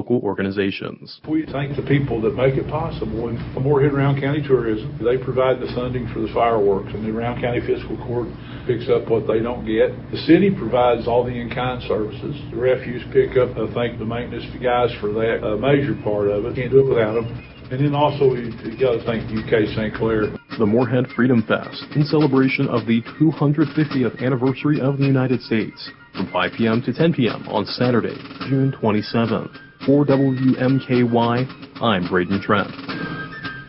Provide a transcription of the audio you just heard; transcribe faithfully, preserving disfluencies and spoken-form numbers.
local organizations. We thank the people that make it possible. And Morehead Round County Tourism, they provide the funding for the fireworks, and the Round County Fiscal Court picks up what they don't get. The city provides all the in-kind services. The refuse pickup, I thank the maintenance guys for that uh, major part of it. Can't do it without them. And then also, we you got to thank U K Saint Clair. The Morehead Freedom Fest, in celebration of the two hundred fiftieth anniversary of the United States, from five p.m. to ten p.m. on Saturday, June twenty-seventh. For W M K Y, I'm Braden Trent.